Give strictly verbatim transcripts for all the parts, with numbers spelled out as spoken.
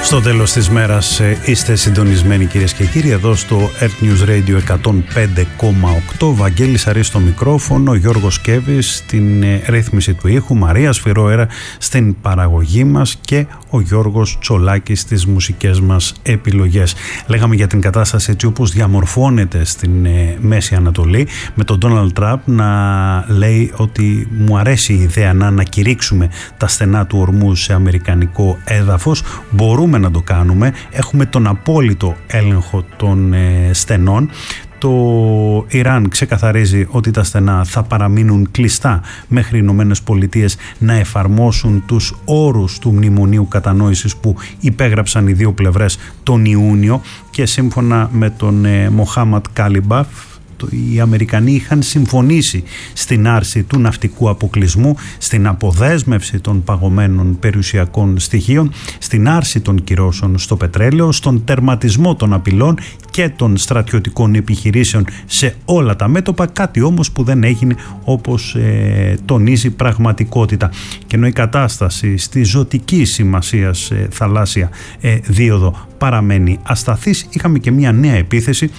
Στο τέλος της μέρας είστε συντονισμένοι, κυρίες και κύριοι, εδώ στο Earth News Radio εκατόν πέντε κόμμα οκτώ. Βαγγέλης Αρής στο μικρόφωνο, Γιώργος Κέβης στην ρύθμιση του ήχου, Μαρία Σφυρόερα στην παραγωγή μας και ο Γιώργος Τσολάκης στις μουσικές μας επιλογές. Λέγαμε για την κατάσταση έτσι όπως διαμορφώνεται στην Μέση Ανατολή, με τον Ντόναλντ Τραμπ να λέει ότι μου αρέσει η ιδέα να ανακηρύξουμε τα στενά του ορμού σε αμερικανικό έδαφος. Μπορούμε να το κάνουμε, έχουμε τον απόλυτο έλεγχο των ε, στενών. Το Ιράν ξεκαθαρίζει ότι τα στενά θα παραμείνουν κλειστά μέχρι οι Ηνωμένες Πολιτείες να εφαρμόσουν τους όρους του μνημονίου κατανόησης που υπέγραψαν οι δύο πλευρές τον Ιούνιο, και σύμφωνα με τον ε, Μοχάμαντ Καλιμπάφ, οι Αμερικανοί είχαν συμφωνήσει στην άρση του ναυτικού αποκλεισμού, στην αποδέσμευση των παγωμένων περιουσιακών στοιχείων, στην άρση των κυρώσεων στο πετρέλαιο, στον τερματισμό των απειλών και των στρατιωτικών επιχειρήσεων σε όλα τα μέτωπα, κάτι όμως που δεν έγινε όπως ε, τονίζει πραγματικότητα. Και ενώ η κατάσταση στη ζωτική σημασίας ε, θαλάσσια ε, δίωδο παραμένει ασταθής, είχαμε και μια νέα επίθεση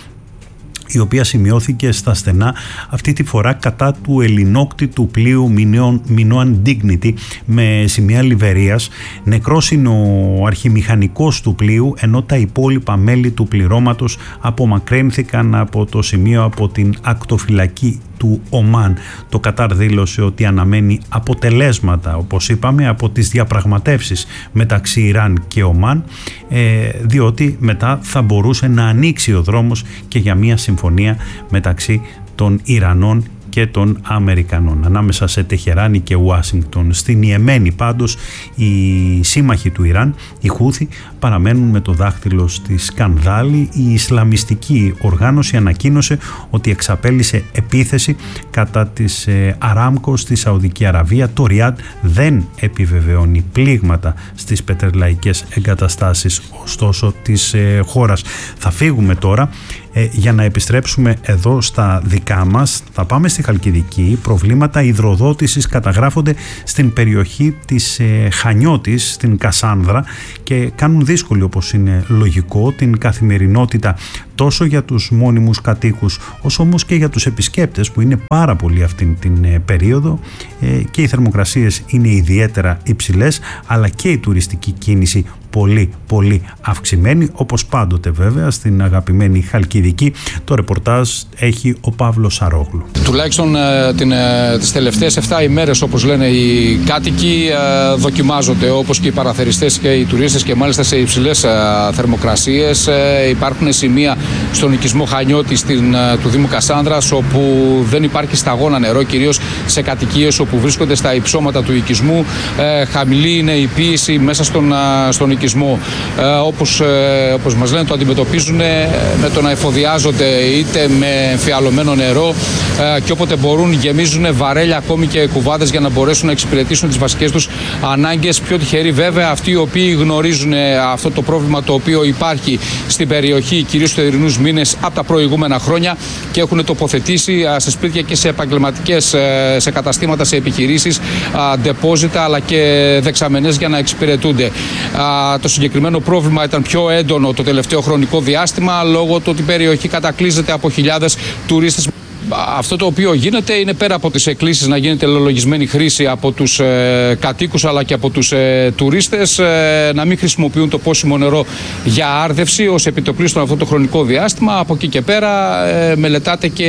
η οποία σημειώθηκε στα στενά, αυτή τη φορά κατά του ελληνόκτητου πλοίου Minoan Dignity με σημαία Λιβερίας. Νεκρός είναι ο αρχιμηχανικός του πλοίου, ενώ τα υπόλοιπα μέλη του πληρώματος απομακρύνθηκαν από το σημείο από την ακτοφυλακή του Ομάν. Το Κατάρ δήλωσε ότι αναμένει αποτελέσματα, όπως είπαμε, από τις διαπραγματεύσεις μεταξύ Ιράν και Ομάν, ε, διότι μετά θα μπορούσε να ανοίξει ο δρόμος και για μια συμφωνία μεταξύ των Ιρανών και των Αμερικανών, ανάμεσα σε Τεχεράνη και Ουάσιγκτον. Στην Ιεμένη πάντως οι σύμμαχοι του Ιράν, οι Χούθι, παραμένουν με το δάχτυλο στη σκανδάλη. Η Ισλαμιστική οργάνωση ανακοίνωσε ότι εξαπέλυσε επίθεση κατά της ε, Αράμκο στη Σαουδική Αραβία. Το Ριάντ δεν επιβεβαιώνει πλήγματα στις πετρελαϊκές εγκαταστάσεις ωστόσο της ε, χώρας. Θα φύγουμε τώρα Ε, για να επιστρέψουμε εδώ στα δικά μας. Θα πάμε στη Χαλκιδική. Προβλήματα υδροδότησης καταγράφονται στην περιοχή της ε, Χανιώτης, στην Κασάνδρα, και κάνουν δύσκολη, όπως είναι λογικό, την καθημερινότητα τόσο για τους μόνιμους κατοίκους όσο όμως και για τους επισκέπτες, που είναι πάρα πολλοί αυτήν την ε, περίοδο, ε, και οι θερμοκρασίες είναι ιδιαίτερα υψηλές, αλλά και η τουριστική κίνηση πολύ πολύ αυξημένη, όπως πάντοτε βέβαια στην αγαπημένη Χαλκιδική. Το ρεπορτάζ έχει ο Παύλος Σαρόγλου. Τουλάχιστον ε, την, ε, τις τελευταίες εφτά ημέρες, όπως λένε οι κάτοικοι, ε, δοκιμάζονται, όπως και οι παραθεριστές και οι τουρίστες, και μάλιστα σε υψηλές ε, θερμοκρασίες. Ε, υπάρχουν σημεία στον οικισμό Χανιώτη στην, ε, του Δήμου Κασάνδρας, όπου δεν υπάρχει σταγόνα νερό, κυρίως σε κατοικίες όπου βρίσκονται στα υψώματα του οικισμού. Ε, χαμηλή είναι η ποίηση μέσα στον, ε, στον οικισμό. Ε, όπως, ε, όπως μας λένε, το αντιμετωπίζουν με το να εφοδιάζονται είτε με εμφιαλωμένο νερό ε, και όποτε μπορούν γεμίζουν βαρέλια, ακόμη και κουβάδες, για να μπορέσουν να εξυπηρετήσουν τις βασικές τους ανάγκες. Πιο τυχεροί βέβαια αυτοί οι οποίοι γνωρίζουν αυτό το πρόβλημα το οποίο υπάρχει στην περιοχή, κυρίως στους ερηνούς μήνες, από τα προηγούμενα χρόνια, και έχουν τοποθετήσει σε σπίτια και σε επαγγελματικές, σε καταστήματα, σε επιχειρήσεις, ντεπόζιτα αλλά και δεξαμενές για να εξυπηρετούνται. Το συγκεκριμένο πρόβλημα ήταν πιο έντονο το τελευταίο χρονικό διάστημα, λόγω του ότι η περιοχή κατακλείζεται από χιλιάδες τουρίστες. Αυτό το οποίο γίνεται είναι, πέρα από τις εκκλήσεις να γίνεται λογισμένη χρήση από τους ε, κατοίκους αλλά και από τους ε, τουρίστες, ε, να μην χρησιμοποιούν το πόσιμο νερό για άρδευση ως επιτοπλίστων αυτό το χρονικό διάστημα. Από εκεί και πέρα ε, μελετάται και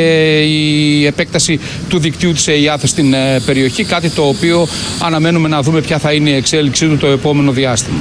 η επέκταση του δικτύου της ΕΙΑΘ στην ε, περιοχή, κάτι το οποίο αναμένουμε να δούμε ποια θα είναι η εξέλιξή του το επόμενο διάστημα.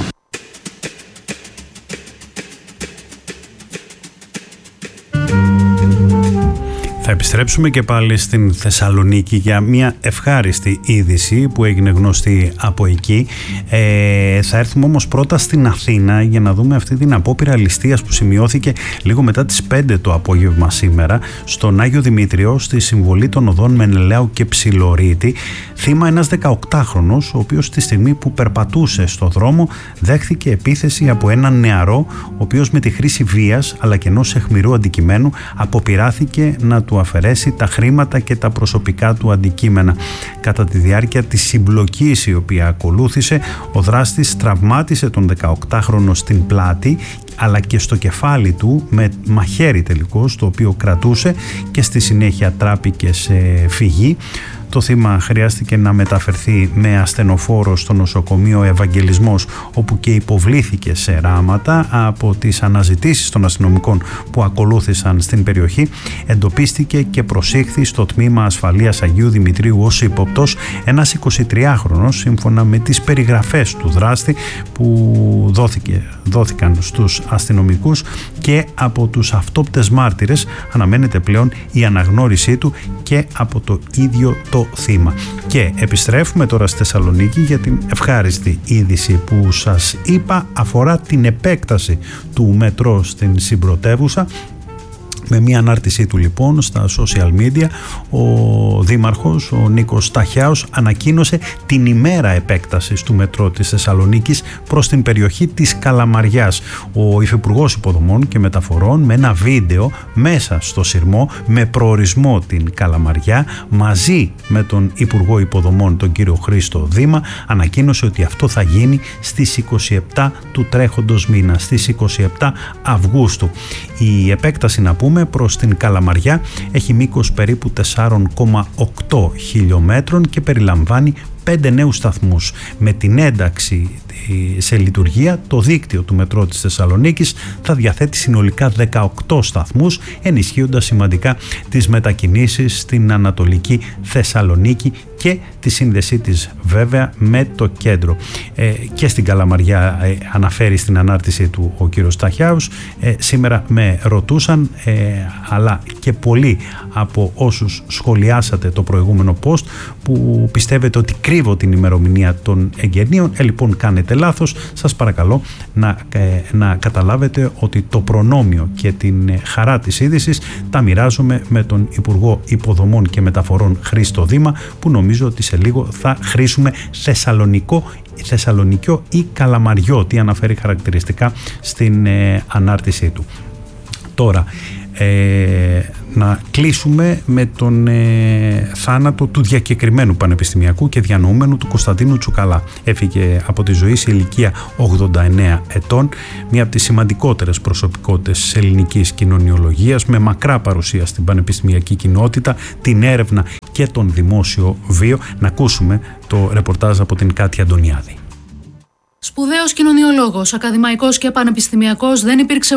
Θα επιστρέψουμε και πάλι στην Θεσσαλονίκη για μια ευχάριστη είδηση που έγινε γνωστή από εκεί. Ε, θα έρθουμε όμως πρώτα στην Αθήνα για να δούμε αυτή την απόπειρα ληστείας που σημειώθηκε λίγο μετά τις πέντε το απόγευμα σήμερα στον Άγιο Δημήτριο, στη συμβολή των οδών Μενελαίου και Ψιλορίτη. Θύμα ένας δεκαοκτάχρονος, ο οποίος τη στιγμή που περπατούσε στο δρόμο δέχθηκε επίθεση από έναν νεαρό, ο οποίος με τη χρήση βίας αλλά και ενός αιχμηρού αντικειμένου αποπειράθηκε να του αφαιρέσει τα χρήματα και τα προσωπικά του αντικείμενα. Κατά τη διάρκεια της συμπλοκής η οποία ακολούθησε, ο δράστης τραυμάτισε τον δεκαοκτάχρονο στην πλάτη αλλά και στο κεφάλι του με μαχαίρι τελικώς, το οποίο κρατούσε, και στη συνέχεια τράπηκε σε φυγή. Το θύμα χρειάστηκε να μεταφερθεί με ασθενοφόρο στο νοσοκομείο Ευαγγελισμός, όπου και υποβλήθηκε σε ράματα. Από τις αναζητήσεις των αστυνομικών που ακολούθησαν στην περιοχή, εντοπίστηκε και προσήχθη στο τμήμα ασφαλείας Αγίου Δημητρίου ως ύποπτος ένας εικοσιτριάχρονος, σύμφωνα με τις περιγραφές του δράστη που δόθηκε, δόθηκαν στους αστυνομικούς, και από τους αυτόπτες μάρτυρες αναμένεται πλέον η αναγνώρισή του και από το ίδιο το θύμα. Και επιστρέφουμε τώρα στη Θεσσαλονίκη για την ευχάριστη είδηση που σας είπα. Αφορά την επέκταση του μετρό στην συμπρωτεύουσα. Με μια ανάρτησή του λοιπόν στα social media, ο δήμαρχος, ο Νίκος Ταχιάος, ανακοίνωσε την ημέρα επέκτασης του μετρό της Θεσσαλονίκης προς την περιοχή της Καλαμαριάς. Ο Υφυπουργός Υποδομών και Μεταφορών, με ένα βίντεο μέσα στο σειρμό με προορισμό την Καλαμαριά, μαζί με τον Υπουργό Υποδομών, τον κύριο Χρήστο Δήμα, ανακοίνωσε ότι αυτό θα γίνει στις είκοσι επτά του τρέχοντος μήνα, στις είκοσι επτά Αυγούστου. Η επέκταση, να πούμε, προς την Καλαμαριά έχει μήκος περίπου τέσσερα κόμμα οκτώ χιλιόμετρων και περιλαμβάνει πέντε νέους σταθμούς. Με την ένταξη σε λειτουργία, το δίκτυο του μετρό της Θεσσαλονίκης θα διαθέτει συνολικά δεκαοκτώ σταθμούς, ενισχύοντας σημαντικά τις μετακινήσεις στην Ανατολική Θεσσαλονίκη και τη σύνδεσή της βέβαια με το κέντρο. Ε, και στην Καλαμαριά ε, αναφέρει στην ανάρτησή του ο κύριος Ταχιάους. Ε, σήμερα με ρωτούσαν, ε, αλλά και πολλοί από όσους σχολιάσατε το προηγούμενο post, που πιστεύετε ότι κρύβω την ημερομηνία των εγγενείων. Ε, λοιπόν, κάνετε λάθος. Σας παρακαλώ να, ε, να καταλάβετε ότι το προνόμιο και την χαρά της είδησης τα μοιράζομαι με τον Υπουργό Υποδομών και Μεταφορών Χρήστο Δήμα, που νομίζω ότι σε λίγο θα χρήσουμε θεσσαλονικό Θεσσαλονικιό ή Καλαμαριό, τι αναφέρει χαρακτηριστικά στην ε, ανάρτησή του. Τώρα, ε, να κλείσουμε με τον ε, θάνατο του διακεκριμένου πανεπιστημιακού και διανοούμενου του Κωνσταντίνου Τσουκαλά. Έφυγε από τη ζωή σε ηλικία ογδόντα εννέα ετών, μία από τις σημαντικότερες προσωπικότητες της ελληνικής κοινωνιολογίας, με μακρά παρουσία στην πανεπιστημιακή κοινότητα, την έρευνα και τον δημόσιο βίο. Να ακούσουμε το ρεπορτάζ από την Κάτια Αντωνιάδη. Σπουδαίος κοινωνιολόγος, ακαδημαϊκός και πανεπιστημιακός, δεν υπήρξε